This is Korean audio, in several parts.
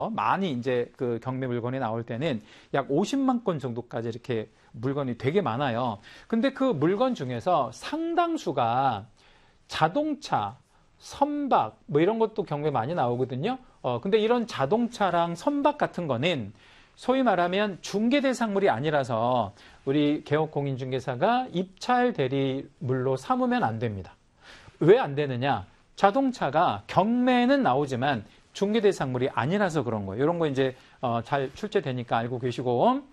많이 이제 그 경매 물건이 나올 때는 약 50만 건 정도까지 이렇게 물건이 되게 많아요. 근데 그 물건 중에서 상당수가 자동차, 선박 뭐 이런 것도 경매 많이 나오거든요. 근데 이런 자동차랑 선박 같은 거는 소위 말하면 중개 대상물이 아니라서 우리 개업공인중개사가 입찰 대리물로 삼으면 안 됩니다. 왜 안 되느냐? 자동차가 경매는 나오지만 중개 대상물이 아니라서 그런 거예요. 이런 거 이제 잘 출제되니까 알고 계시고,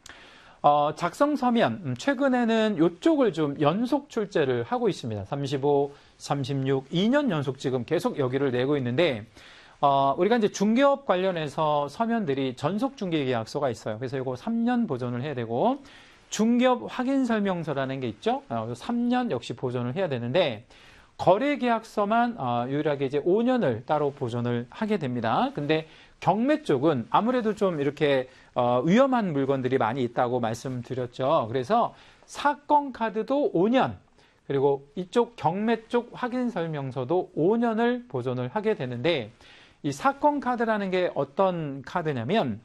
작성 서면 최근에는 이쪽을 좀 연속 출제를 하고 있습니다. 35, 36, 2년 연속 지금 계속 여기를 내고 있는데, 우리가 이제 중개업 관련해서 서면들이 전속 중개 계약서가 있어요. 그래서 이거 3년 보존을 해야 되고, 중개업 확인 설명서라는 게 있죠. 3년 역시 보존을 해야 되는데, 거래 계약서만 유일하게 이제 5년을 따로 보존을 하게 됩니다. 근데 경매 쪽은 아무래도 좀 이렇게 위험한 물건들이 많이 있다고 말씀드렸죠. 그래서 사건 카드도 5년, 그리고 이쪽 경매 쪽 확인 설명서도 5년을 보존을 하게 되는데, 이 사건 카드라는 게 어떤 카드냐면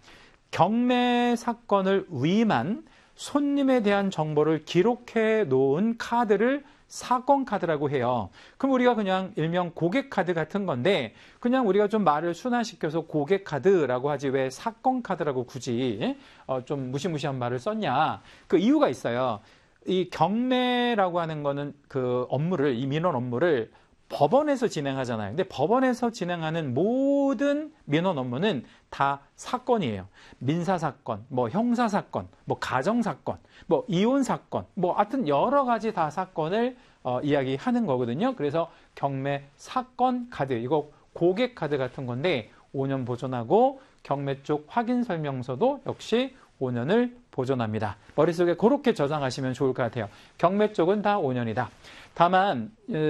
경매 사건을 위임한 손님에 대한 정보를 기록해 놓은 카드를 사건 카드라고 해요. 그럼 우리가 그냥 일명 고객 카드 같은 건데, 그냥 우리가 좀 말을 순화시켜서 고객 카드라고 하지 왜 사건 카드라고 굳이 좀 무시무시한 말을 썼냐? 그 이유가 있어요. 이 경매라고 하는 거는 그 업무를, 이 민원 업무를 법원에서 진행하잖아요. 근데 법원에서 진행하는 모든 민원 업무는 다 사건이에요. 민사사건, 뭐 형사사건, 뭐 가정사건, 뭐 이혼사건, 뭐 하여튼 여러 가지 다 사건을 이야기하는 거거든요. 그래서 경매 사건 카드, 이거 고객 카드 같은 건데 5년 보존하고, 경매 쪽 확인 설명서도 역시 5년을 보존합니다. 머릿속에 그렇게 저장하시면 좋을 것 같아요. 경매 쪽은 다 5년이다. 다만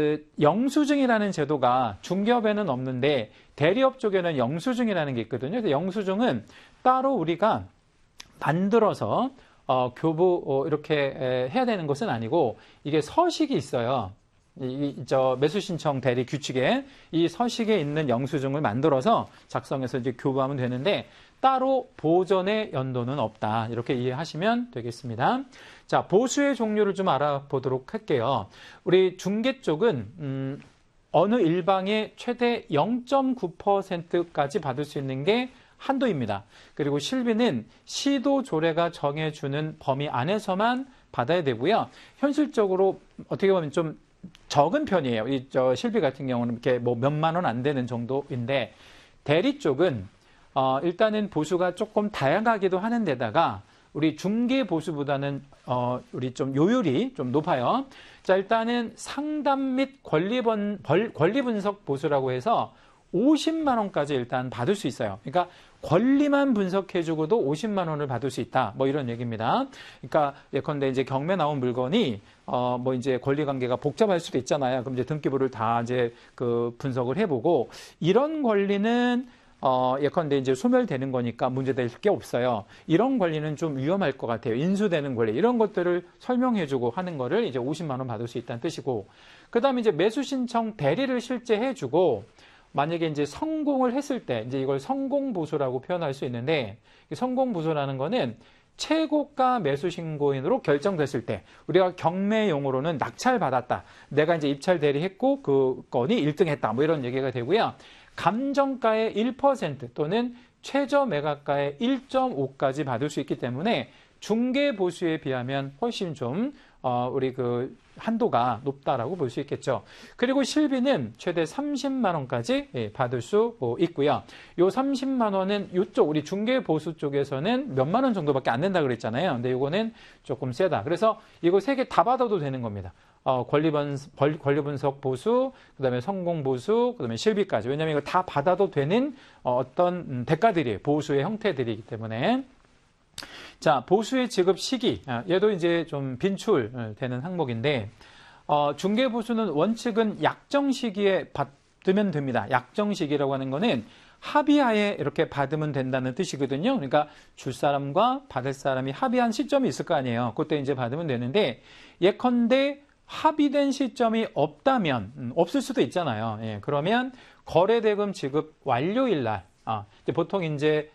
영수증이라는 제도가 중개업에는 없는데 대리업 쪽에는 영수증이라는 게 있거든요. 영수증은 따로 우리가 만들어서 교부 이렇게 해야 되는 것은 아니고, 이게 서식이 있어요. 저 매수신청 대리 규칙에 이 서식에 있는 영수증을 만들어서 작성해서 이제 교부하면 되는데, 따로 보존의 연도는 없다. 이렇게 이해하시면 되겠습니다. 자, 보수의 종류를 좀 알아보도록 할게요. 우리 중개 쪽은 어느 일방에 최대 0.9%까지 받을 수 있는 게 한도입니다. 그리고 실비는 시도 조례가 정해주는 범위 안에서만 받아야 되고요. 현실적으로 어떻게 보면 좀 적은 편이에요. 이 실비 같은 경우는 이렇게 뭐 몇만 원 안 되는 정도인데, 대리 쪽은 일단은 보수가 조금 다양하기도 하는 데다가 우리 중개 보수보다는 우리 좀 요율이 좀 높아요. 자, 일단은 상담 및 권리 분석 보수라고 해서 50만 원까지 일단 받을 수 있어요. 그러니까 권리만 분석해주고도 50만 원을 받을 수 있다. 뭐 이런 얘기입니다. 그러니까 예컨대 이제 경매 나온 물건이 뭐 이제 권리 관계가 복잡할 수도 있잖아요. 그럼 이제 등기부를 다 이제 그 분석을 해보고, 이런 권리는 예컨대 이제 소멸되는 거니까 문제될 게 없어요. 이런 권리는 좀 위험할 것 같아요. 인수되는 권리, 이런 것들을 설명해주고 하는 거를 이제 50만 원 받을 수 있다는 뜻이고, 그 다음에 이제 매수 신청 대리를 실제 해주고, 만약에 이제 성공을 했을 때 이제 이걸 성공보수라고 표현할 수 있는데, 성공보수라는 거는 최고가 매수 신고인으로 결정됐을 때, 우리가 경매 용어로는 낙찰받았다, 내가 이제 입찰 대리했고 그 건이 1등 했다, 뭐 이런 얘기가 되고요. 감정가의 1% 또는 최저 매각가의 1.5까지 받을 수 있기 때문에 중개 보수에 비하면 훨씬 좀 우리 그 한도가 높다라고 볼 수 있겠죠. 그리고 실비는 최대 30만 원까지 받을 수 있고요. 요 30만 원은 이쪽 우리 중개 보수 쪽에서는 몇만 원 정도밖에 안 된다 그랬잖아요. 근데 이거는 조금 세다. 그래서 이거 세 개 다 받아도 되는 겁니다. 권리 분석 보수, 그다음에 성공 보수, 그다음에 실비까지. 왜냐하면 이거 다 받아도 되는 어떤 대가들이에요. 보수의 형태들이기 때문에. 자, 보수의 지급 시기. 얘도 이제 좀 빈출되는 항목인데, 중개 보수는 원칙은 약정 시기에 받으면 됩니다. 약정 시기라고 하는 거는 합의하에 이렇게 받으면 된다는 뜻이거든요. 그러니까 줄 사람과 받을 사람이 합의한 시점이 있을 거 아니에요. 그때 이제 받으면 되는데, 예컨대 합의된 시점이 없다면, 없을 수도 있잖아요. 예, 그러면 거래대금 지급 완료일 날, 보통 이제